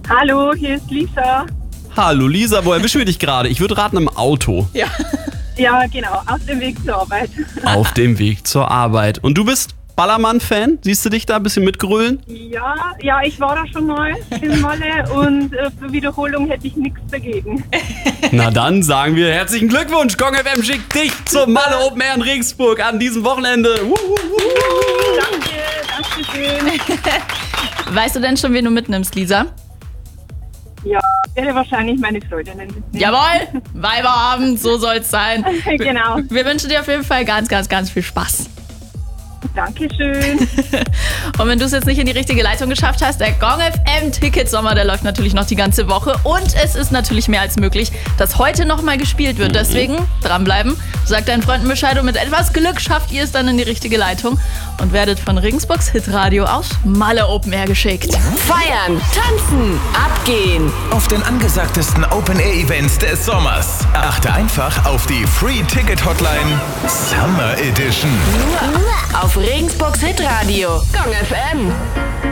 Hallo, hier ist Lisa. Hallo Lisa, wo erwischen wir dich gerade? Ich würde raten, im Auto. Ja. Ja, genau, auf dem Weg zur Arbeit. Auf dem Weg zur Arbeit. Und du bist Ballermann-Fan? Siehst du dich da ein bisschen mitgrölen? Ja, ich war da schon mal in Malle und für Wiederholung hätte ich nichts dagegen. Na dann sagen wir herzlichen Glückwunsch. Gong FM schickt dich zum Malle Open Air in Regensburg an diesem Wochenende. Danke schön. Weißt du denn schon, wen du mitnimmst, Lisa? Ja, werde wahrscheinlich meine Freundinnen mitnehmen. Jawohl, Weiberabend, so soll's sein. Genau. Wir wünschen dir auf jeden Fall ganz, ganz, ganz viel Spaß. Dankeschön. Und wenn du es jetzt nicht in die richtige Leitung geschafft hast, der Gong FM Ticketsommer, der läuft natürlich noch die ganze Woche. Und es ist natürlich mehr als möglich, dass heute nochmal gespielt wird. Deswegen dranbleiben, sagt deinen Freunden Bescheid und mit etwas Glück schafft ihr es dann in die richtige Leitung und werdet von Regensburgs Hitradio aus Malle Open Air geschickt. Feiern, tanzen, abgehen. Auf den angesagtesten Open-Air-Events des Sommers. Achte einfach auf die Free-Ticket-Hotline Summer Edition. Nur auf Regensburgs Hitradio. Gong FM.